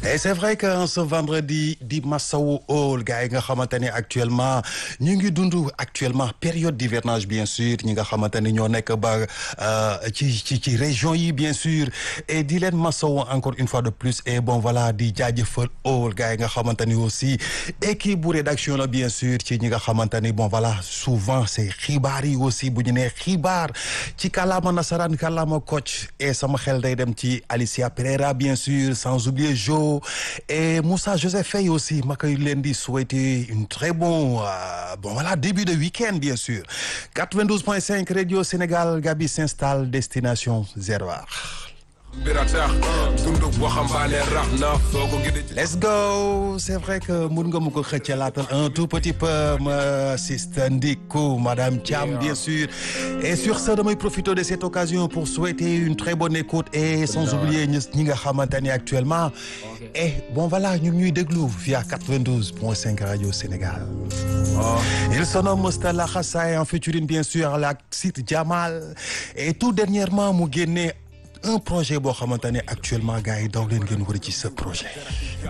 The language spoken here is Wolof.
Et c'est vrai que ce vendredi di Massawu All gars yi nga xamante ne actuellement ñu ngi dund actuellement période d'hivernage bien sûr ñi nga xamante ne ñoo nekk ba ci région yi bien sûr et di leen Massawu encore une fois de plus et bon voilà di jaajëfal All gars yi nga xamante ni aussi équipe bu rédaction la bien sûr ci ñi nga xamante ni bon voilà souvent c'est xibaar yi aussi bu ñu nee xibaar ci kàllaama nasaraan kàllaama coach et sama xel day dem ci Alicia Pereira bien sûr sans oublier Jo et Moussa Joseph Faye aussi ma koy leen di souhaiter une très bon voilà début de week-end bien sûr 92.5 Radio Sénégal Gabi s'installe destination zéro heure. Let's go. C'est vrai que mun nga mu ko xëccalaatal un tout petit peu ma sister Ndiku madame Thiam bien sûr et sur ce damay profiter de cette occasion pour souhaiter une très bonne écoute et sans oublier ñi nga xamante ni actuellement et bon voilà ñu ñuy déglu via 92.5 Radio Sénégal. Il se nomme Moustapha Khassaye en featuring bien sûr avec Sid Jamal et tout dernièrement mu génne un projet boo xamante ne actuellement gars yi daw leen ngeen wër ci ce projet.